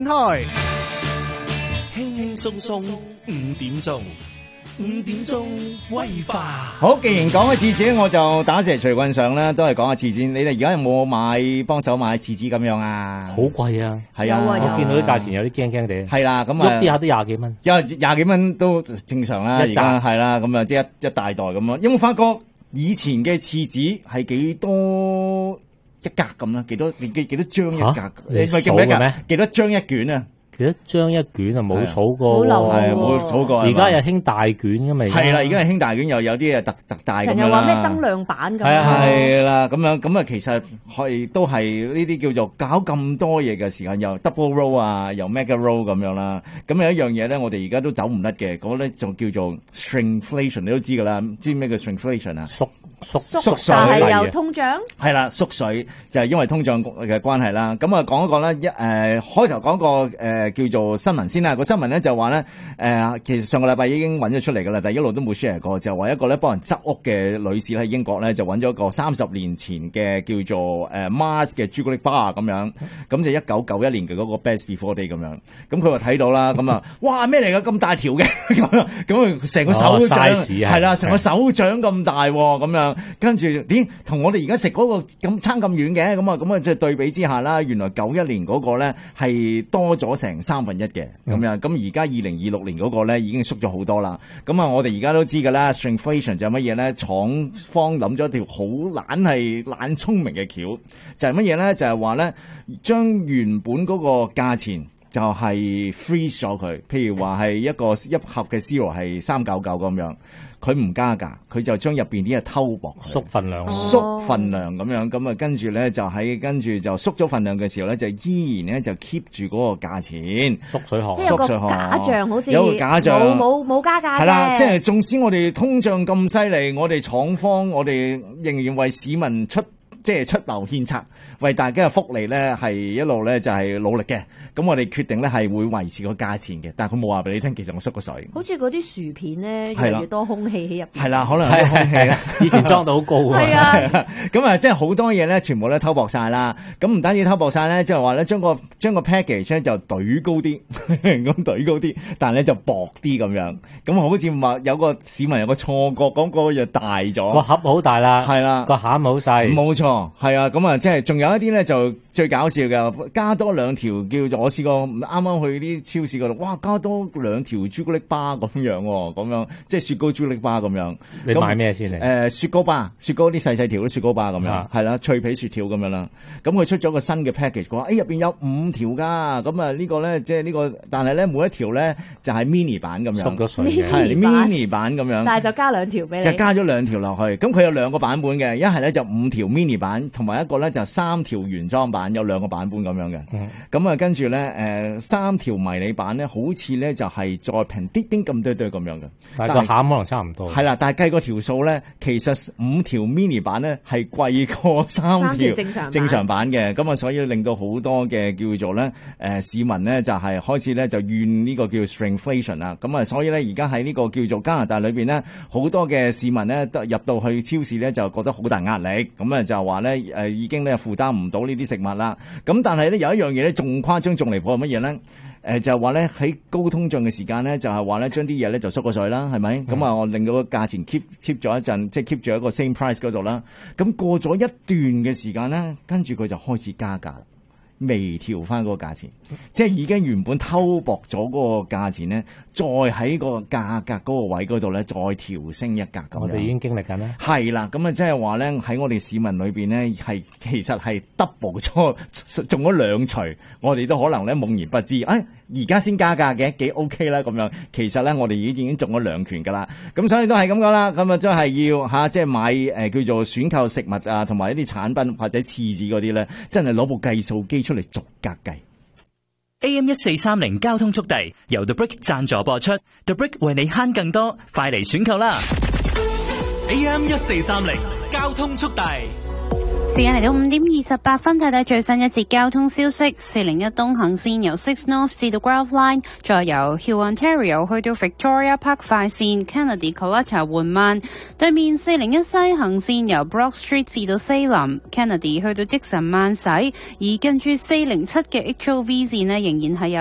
開輕輕鬆鬆5點鐘，5點鐘威化。 好，既然講起廁紙，我就打蛇隨棍上啦，都係講下廁紙。你哋而家有冇幫手買廁紙咁樣啊？ 好貴啊！ 係啊， 我見到啲價錢有啲驚驚地。 係啦，咁啊， 喐啲下都廿幾蚊， 廿幾蚊都正常啦。而家係啦，咁啊，即係一大袋咁咯。有冇發覺以前嘅廁紙係幾多一格咁啦？幾多張一格？你咪記唔記得咩？幾多張一卷啊？ 幾多張一卷啊？冇數過， 係冇數過。 而家又興大卷㗎嘛？ 係啦，而家係興大卷，又有啲啊特大咁樣啦。 成日話咩增量版咁樣。 係啦，咁啊，其實都係呢啲叫做搞咁多嘢嘅時間，又 double roll 啊，又 mega roll 咁樣啦。咁有一樣嘢咧，我哋而家都走唔甩嘅，嗰咧就叫做 shrinkflation，你都知㗎啦。知咩叫 shrinkflation 啊？縮水係由通脹係啦，縮水就係因為通脹嘅關係啦。咁啊，講一講咧，開頭講個叫做新聞先啦。個新聞咧就話咧，其實上個禮拜已經揾咗出嚟㗎啦，但係一路都冇 share 過，就話一個咧幫人執屋嘅女士喺英國咧就揾咗個30年前嘅叫做Mars 嘅朱古力 bar 咁樣，咁就1991年嘅嗰個 Best Before Day 咁樣。咁佢話睇到啦，咁啊，哇咩嚟㗎咁大條嘅咁成個手掌係啦，成個手掌咁大咁樣。跟住，同我哋而家食嗰個咁差咁遠嘅，咁啊，即係對比之下啦，原來91年嗰個咧係多咗成1/3嘅咁樣，咁而家2026年嗰個咧已經縮咗好多啦。咁啊，我哋而家都知㗎啦 shrinkflation 就係乜嘢咧？廠方諗咗條好懶聰明嘅橋，就係乜嘢咧？就係話咧，將原本嗰個價錢就係 freeze 咗佢，譬如話係一盒嘅 Zero 係399咁樣。佢唔加價，佢就將入邊啲嘢偷薄佢， 縮份量咁樣，咁啊跟住咧就縮咗份量嘅時候咧，就依然咧就 keep 住嗰個價錢， 縮水殼， 即係有個假象，好似有個假象， 冇加價嘅。 係啦，即係縱使我哋通脹咁犀利，我哋廠方我哋仍然為市民出謀獻策，為大家嘅福利咧係一路咧就係努力嘅。咁我哋決定咧係會維持個價錢嘅，但係佢冇話俾你聽，其實我縮個水。 好似嗰啲薯片咧，越嚟越多空氣喺入邊。 係啦，可能係空氣啦。 以前裝到好高啊。 係啊。 咁啊，即係好多嘢咧，全部咧偷薄晒啦。咁唔單止偷薄晒咧，即係話咧將個 package 咧就懟高啲，咁懟高啲，但係咧就薄啲咁樣。咁好似話有個市民有個錯覺，講嗰個嘢大咗。 個盒好大啦， 係啦， 個餡好細。 冇錯，係啊。咁啊，即係仲有一啲咧就最搞笑嘅，加多2條叫做我試過啱啱去啲超市嗰度，哇，加多2條朱古力巴咁樣喎，咁樣即係雪糕朱古力巴咁樣。 你買咩先嚟？ 雪糕巴，雪糕啲細條啲雪糕巴咁樣，係啦，脆皮雪條咁樣啦。咁佢出咗個新嘅 package，佢話入邊有5條㗎。咁啊呢個咧即係呢個，但係咧每一條咧就係 mini 版咁樣， 縮咗水嘅， 係 mini 版咁樣。 但係就加2條俾你， 就加咗2條落去。咁佢有2個版本嘅，一係咧就5條 mini 版，同埋一個咧就3條原裝版，有2個版本咁樣嘅。咁啊跟住咧3條迷你版咧，好似咧就係再平啲啲咁多咁樣嘅， 但係個餡可能差唔多。 係啦，但係計個條數咧，其實5條 mini 版咧係貴過3條正常版嘅，咁啊所以令到好多嘅叫做咧市民咧就係開始咧就怨呢個叫 shrinkflation 啦，咁啊所以咧而家喺呢個叫做加拿大裏邊咧，好多嘅市民咧入到去超市咧就覺得好大壓力，咁啊就話咧已經咧負擔唔到呢啲食物啦，咁但係咧有一樣嘢咧仲誇張仲離譜係乜嘢咧？就係話咧喺高通脹嘅時間咧，就係話咧將啲嘢咧就縮個水啦，係咪？咁啊，我令到個價錢 keep 咗一陣，即係 keep 住一個 same price 嗰度啦。咁過咗一段嘅時間咧，跟住佢就開始加價啦，微調翻嗰個價錢，即係已經原本偷薄咗嗰個價錢咧，再喺個價格嗰個位嗰度咧，再調升一格咁樣。 我哋已經經歷緊啦。 係啦，咁啊，即係話咧喺我哋市民裏邊咧，係其實係 double 咗中咗2錘，我哋都可能咧懵然不知。而家先加價嘅幾 OK 啦，咁樣其實咧我哋已經中咗2拳噶啦。咁所以都係咁講啦。咁啊，真係要即係買叫做選購食物啊，同埋一啲產品或者廁紙嗰啲咧，真係攞部計數機出嚟逐格計。 AM1430交通速遞由 The Brick 贊助播出 ，The Brick 為你慳更多，快嚟選購啦！ AM1430交通速遞。 時間嚟到5:28，睇睇最新一節交通消息。401東行線由 Six North 至到 Grove Line， 再由 Hill Ontario 去到 Victoria Park 快線 Kennedy Collector 緩慢。對面401西行線由 Brock Street 至到西林 Kennedy 去到 Dixon 慢駛，而近住407嘅 HOV 線呢，仍然係有